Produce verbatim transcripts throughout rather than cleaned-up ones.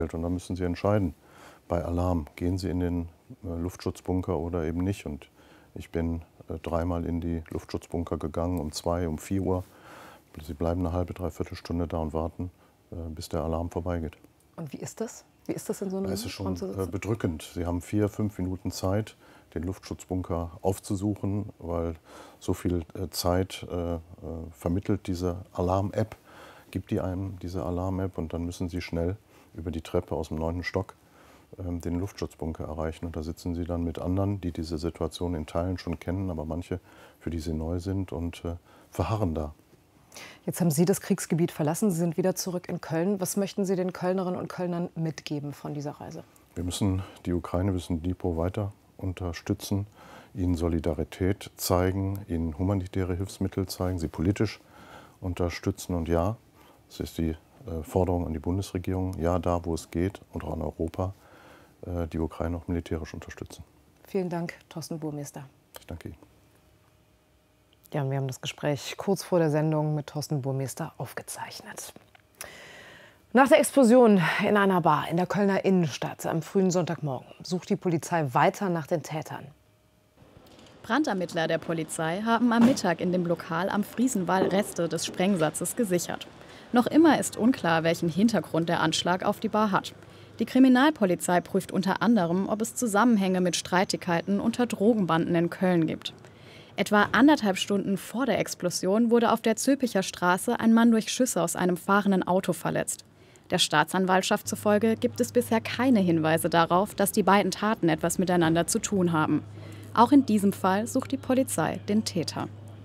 Und dann müssen Sie entscheiden, bei Alarm, gehen Sie in den äh, Luftschutzbunker oder eben nicht. Und ich bin äh, dreimal in die Luftschutzbunker gegangen, um zwei, um vier Uhr. Sie bleiben eine halbe, dreiviertel Stunde da und warten, äh, bis der Alarm vorbeigeht. Und wie ist das? Wie ist das in so einem Es ist schon Raum äh, bedrückend. Sie haben vier, fünf Minuten Zeit, den Luftschutzbunker aufzusuchen, weil so viel äh, Zeit äh, äh, vermittelt diese Alarm-App, gibt die einem diese Alarm-App, und dann müssen Sie schnell über die Treppe aus dem neunten Stock äh, den Luftschutzbunker erreichen. Und da sitzen Sie dann mit anderen, die diese Situation in Teilen schon kennen, aber manche, für die sie neu sind, und äh, verharren da. Jetzt haben Sie das Kriegsgebiet verlassen, Sie sind wieder zurück in Köln. Was möchten Sie den Kölnerinnen und Kölnern mitgeben von dieser Reise? Wir müssen die Ukraine, wir müssen Dnipro weiter unterstützen, ihnen Solidarität zeigen, ihnen humanitäre Hilfsmittel zeigen, sie politisch unterstützen. Und ja, es ist die äh, Forderung an die Bundesregierung, ja, da wo es geht und auch an Europa, äh, die Ukraine auch militärisch unterstützen. Vielen Dank, Thorsten Burmester. Ich danke Ihnen. Ja, und wir haben das Gespräch kurz vor der Sendung mit Thorsten Burmester aufgezeichnet. Nach der Explosion in einer Bar in der Kölner Innenstadt am frühen Sonntagmorgen sucht die Polizei weiter nach den Tätern. Brandermittler der Polizei haben am Mittag in dem Lokal am Friesenwall Reste des Sprengsatzes gesichert. Noch immer ist unklar, welchen Hintergrund der Anschlag auf die Bar hat. Die Kriminalpolizei prüft unter anderem, ob es Zusammenhänge mit Streitigkeiten unter Drogenbanden in Köln gibt. Etwa anderthalb Stunden vor der Explosion wurde auf der Zülpicher Straße ein Mann durch Schüsse aus einem fahrenden Auto verletzt. Der Staatsanwaltschaft zufolge gibt es bisher keine Hinweise darauf, dass die beiden Taten etwas miteinander zu tun haben. Auch in diesem Fall sucht die Polizei den Täter.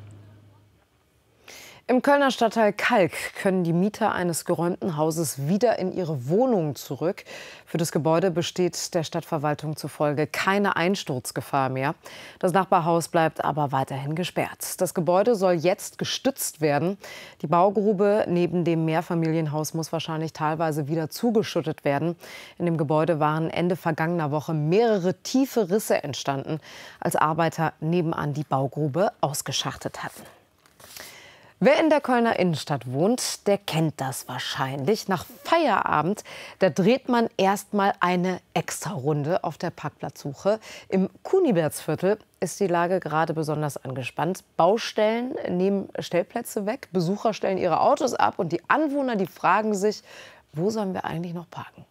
Im Kölner Stadtteil Kalk können die Mieter eines geräumten Hauses wieder in ihre Wohnungen zurück. Für das Gebäude besteht der Stadtverwaltung zufolge keine Einsturzgefahr mehr. Das Nachbarhaus bleibt aber weiterhin gesperrt. Das Gebäude soll jetzt gestützt werden. Die Baugrube neben dem Mehrfamilienhaus muss wahrscheinlich teilweise wieder zugeschüttet werden. In dem Gebäude waren Ende vergangener Woche mehrere tiefe Risse entstanden, als Arbeiter nebenan die Baugrube ausgeschachtet hatten. Wer in der Kölner Innenstadt wohnt, der kennt das wahrscheinlich. Nach Feierabend, da dreht man erst mal eine Extrarunde auf der Parkplatzsuche. Im Kunibertsviertel ist die Lage gerade besonders angespannt. Baustellen nehmen Stellplätze weg, Besucher stellen ihre Autos ab und die Anwohner, die fragen sich, wo sollen wir eigentlich noch parken?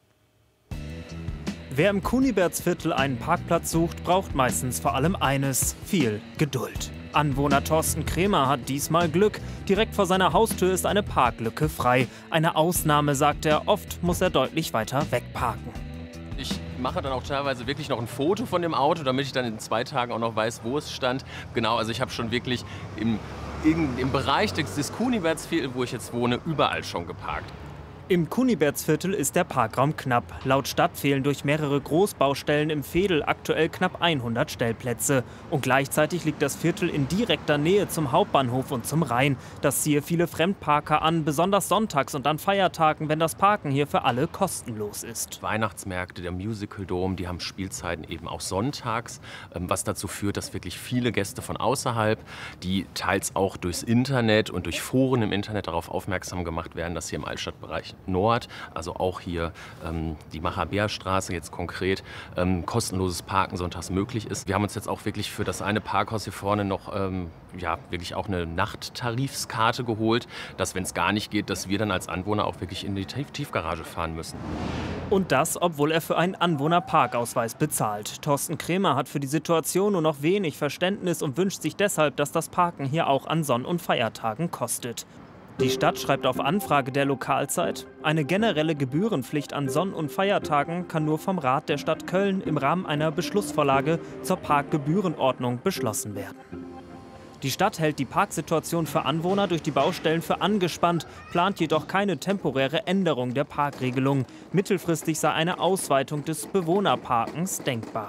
Wer im Kunibertsviertel einen Parkplatz sucht, braucht meistens vor allem eines: viel Geduld. Anwohner Thorsten Krämer hat diesmal Glück. Direkt vor seiner Haustür ist eine Parklücke frei. Eine Ausnahme, sagt er. Oft muss er deutlich weiter wegparken. Ich mache dann auch teilweise wirklich noch ein Foto von dem Auto, damit ich dann in zwei Tagen auch noch weiß, wo es stand. Genau, also ich habe schon wirklich im, im, im Bereich des, des Kunibertsviertels, wo ich jetzt wohne, überall schon geparkt. Im Kunibertsviertel ist der Parkraum knapp. Laut Stadt fehlen durch mehrere Großbaustellen im Veedel aktuell knapp hundert Stellplätze. Und gleichzeitig liegt das Viertel in direkter Nähe zum Hauptbahnhof und zum Rhein. Das ziehe viele Fremdparker an, besonders sonntags und an Feiertagen, wenn das Parken hier für alle kostenlos ist. Weihnachtsmärkte, der Musical Dome, die haben Spielzeiten eben auch sonntags, was dazu führt, dass wirklich viele Gäste von außerhalb, die teils auch durchs Internet und durch Foren im Internet darauf aufmerksam gemacht werden, dass hier im Altstadtbereich Nord, also auch hier ähm, die Macher-Beer-Straße jetzt konkret, ähm, kostenloses Parken sonntags möglich ist. Wir haben uns jetzt auch wirklich für das eine Parkhaus hier vorne noch ähm, ja, wirklich auch eine Nachttarifskarte geholt, dass, wenn es gar nicht geht, dass wir dann als Anwohner auch wirklich in die Tief Tiefgarage fahren müssen. Und das, obwohl er für einen Anwohnerparkausweis bezahlt. Thorsten Krämer hat für die Situation nur noch wenig Verständnis und wünscht sich deshalb, dass das Parken hier auch an Sonn- und Feiertagen kostet. Die Stadt schreibt auf Anfrage der Lokalzeit, eine generelle Gebührenpflicht an Sonn- und Feiertagen kann nur vom Rat der Stadt Köln im Rahmen einer Beschlussvorlage zur Parkgebührenordnung beschlossen werden. Die Stadt hält die Parksituation für Anwohner durch die Baustellen für angespannt, plant jedoch keine temporäre Änderung der Parkregelung. Mittelfristig sei eine Ausweitung des Bewohnerparkens denkbar.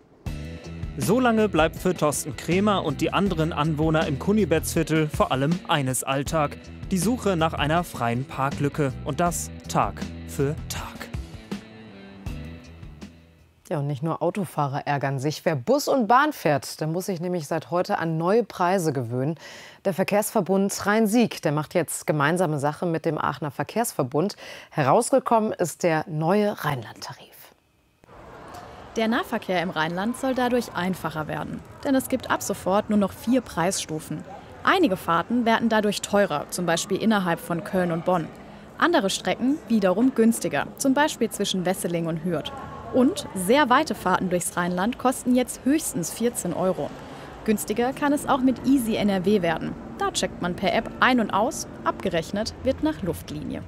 Solange bleibt für Thorsten Krämer und die anderen Anwohner im Kunibertsviertel vor allem eines Alltag: die Suche nach einer freien Parklücke. Und das Tag für Tag. Ja, und nicht nur Autofahrer ärgern sich. Wer Bus und Bahn fährt, der muss sich nämlich seit heute an neue Preise gewöhnen. Der Verkehrsverbund Rhein-Sieg, der macht jetzt gemeinsame Sache mit dem Aachener Verkehrsverbund. Herausgekommen ist der neue Rheinland-Tarif. Der Nahverkehr im Rheinland soll dadurch einfacher werden. Denn es gibt ab sofort nur noch vier Preisstufen. Einige Fahrten werden dadurch teurer, zum Beispiel innerhalb von Köln und Bonn. Andere Strecken wiederum günstiger, zum Beispiel zwischen Wesseling und Hürth. Und sehr weite Fahrten durchs Rheinland kosten jetzt höchstens vierzehn Euro. Günstiger kann es auch mit Easy N R W werden. Da checkt man per App ein und aus, abgerechnet wird nach Luftlinie.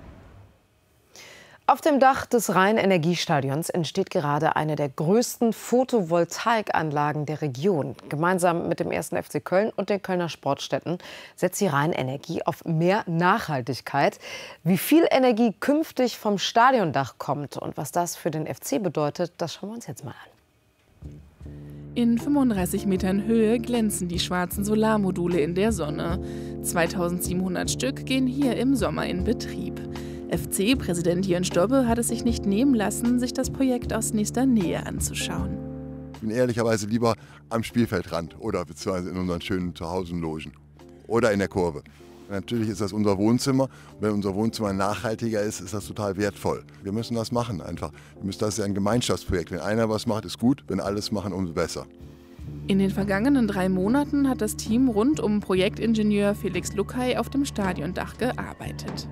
Auf dem Dach des Rhein-Energiestadions entsteht gerade eine der größten Photovoltaikanlagen der Region. Gemeinsam mit dem ersten F C Köln und den Kölner Sportstätten setzt die Rheinenergie auf mehr Nachhaltigkeit. Wie viel Energie künftig vom Stadiondach kommt und was das für den F C bedeutet, das schauen wir uns jetzt mal an. In fünfunddreißig Metern Höhe glänzen die schwarzen Solarmodule in der Sonne. zweitausendsiebenhundert Stück gehen hier im Sommer in Betrieb. F C-Präsident Jörn Stobbe hat es sich nicht nehmen lassen, sich das Projekt aus nächster Nähe anzuschauen. Ich bin ehrlicherweise lieber am Spielfeldrand oder beziehungsweise in unseren schönen Zuhausenlogen oder in der Kurve. Natürlich ist das unser Wohnzimmer. Wenn unser Wohnzimmer nachhaltiger ist, ist das total wertvoll. Wir müssen das machen einfach. Wir müssen, das ist ja ein Gemeinschaftsprojekt. Wenn einer was macht, ist gut. Wenn alles machen, umso besser. In den vergangenen drei Monaten hat das Team rund um Projektingenieur Felix Luckay auf dem Stadiondach gearbeitet.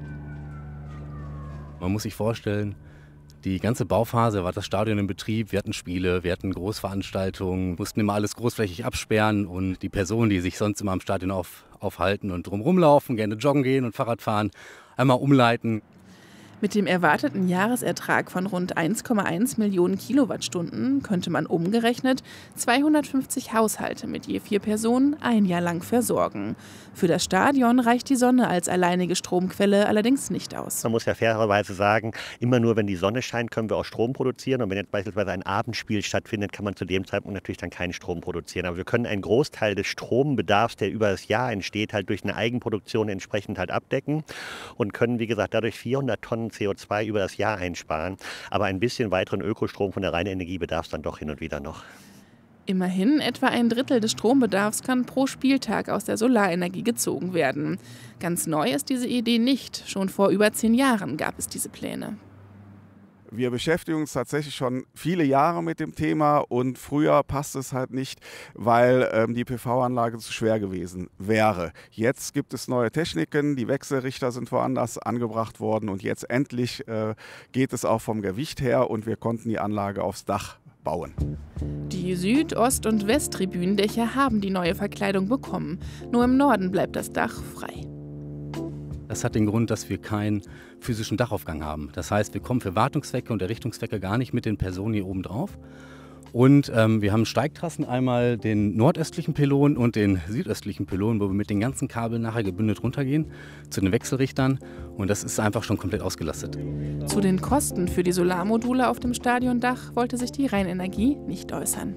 Man muss sich vorstellen, die ganze Bauphase war das Stadion in Betrieb. Wir hatten Spiele, wir hatten Großveranstaltungen, mussten immer alles großflächig absperren. Und die Personen, die sich sonst immer am Stadion auf, aufhalten und drumherum laufen, gerne joggen gehen und Fahrrad fahren, einmal umleiten. Mit dem erwarteten Jahresertrag von rund eins Komma eins Millionen Kilowattstunden könnte man umgerechnet zweihundertfünfzig Haushalte mit je vier Personen ein Jahr lang versorgen. Für das Stadion reicht die Sonne als alleinige Stromquelle allerdings nicht aus. Man muss ja fairerweise sagen, immer nur wenn die Sonne scheint, können wir auch Strom produzieren. Und wenn jetzt beispielsweise ein Abendspiel stattfindet, kann man zu dem Zeitpunkt natürlich dann keinen Strom produzieren. Aber wir können einen Großteil des Strombedarfs, der über das Jahr entsteht, halt durch eine Eigenproduktion entsprechend halt abdecken und können, wie gesagt, dadurch vierhundert Tonnen C O zwei über das Jahr einsparen. Aber ein bisschen weiteren Ökostrom von der Rheinenergie bedarf es dann doch hin und wieder noch. Immerhin etwa ein Drittel des Strombedarfs kann pro Spieltag aus der Solarenergie gezogen werden. Ganz neu ist diese Idee nicht. Schon vor über zehn Jahren gab es diese Pläne. Wir beschäftigen uns tatsächlich schon viele Jahre mit dem Thema und früher passt es halt nicht, weil ähm, die P V-Anlage zu schwer gewesen wäre. Jetzt gibt es neue Techniken, die Wechselrichter sind woanders angebracht worden und jetzt endlich äh, geht es auch vom Gewicht her und wir konnten die Anlage aufs Dach bauen. Die Süd-, Ost- und Westtribünendächer haben die neue Verkleidung bekommen. Nur im Norden bleibt das Dach frei. Das hat den Grund, dass wir keinen physischen Dachaufgang haben. Das heißt, wir kommen für Wartungszwecke und Errichtungszwecke gar nicht mit den Personen hier oben drauf. Und ähm, wir haben Steigtrassen, einmal den nordöstlichen Pylon und den südöstlichen Pylon, wo wir mit den ganzen Kabeln nachher gebündelt runtergehen zu den Wechselrichtern. Und das ist einfach schon komplett ausgelastet. Zu den Kosten für die Solarmodule auf dem Stadiondach wollte sich die Rheinenergie nicht äußern.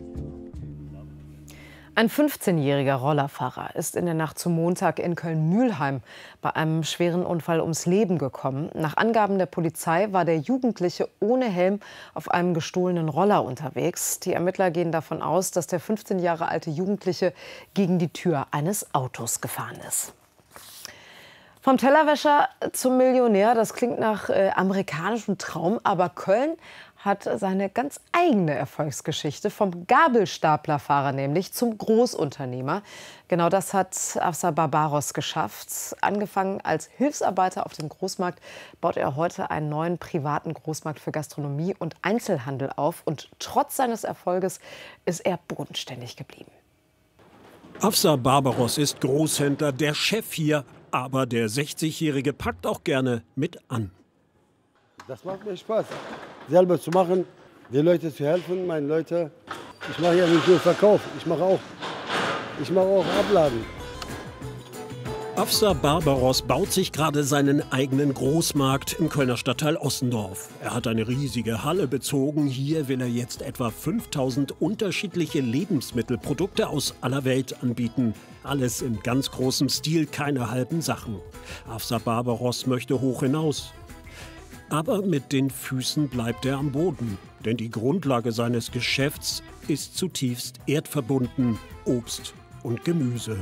Ein fünfzehnjähriger Rollerfahrer ist in der Nacht zum Montag in Köln-Mühlheim bei einem schweren Unfall ums Leben gekommen. Nach Angaben der Polizei war der Jugendliche ohne Helm auf einem gestohlenen Roller unterwegs. Die Ermittler gehen davon aus, dass der fünfzehn Jahre alte Jugendliche gegen die Tür eines Autos gefahren ist. Vom Tellerwäscher zum Millionär, das klingt nach äh, amerikanischem Traum, aber Köln hat seine ganz eigene Erfolgsgeschichte, vom Gabelstaplerfahrer nämlich zum Großunternehmer. Genau das hat Afsar Barbaros geschafft. Angefangen als Hilfsarbeiter auf dem Großmarkt, baut er heute einen neuen privaten Großmarkt für Gastronomie und Einzelhandel auf. Und trotz seines Erfolges ist er bodenständig geblieben. Afsar Barbaros ist Großhändler, der Chef hier. Aber der sechzigjährige packt auch gerne mit an. Das macht mir Spaß, selber zu machen, den Leuten zu helfen, meine Leute. Ich mache ja nicht nur Verkauf, ich mache auch, ich mache auch Abladen. Afsar Barbaros baut sich gerade seinen eigenen Großmarkt im Kölner Stadtteil Ossendorf. Er hat eine riesige Halle bezogen. Hier will er jetzt etwa fünftausend unterschiedliche Lebensmittelprodukte aus aller Welt anbieten. Alles in ganz großem Stil, keine halben Sachen. Afsar Barbaros möchte hoch hinaus. Aber mit den Füßen bleibt er am Boden. Denn die Grundlage seines Geschäfts ist zutiefst erdverbunden: Obst und Gemüse.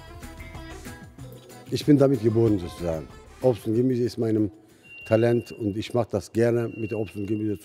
Ich bin damit geboren sozusagen. Obst und Gemüse ist mein Talent und ich mache das gerne, mit Obst und Gemüse zu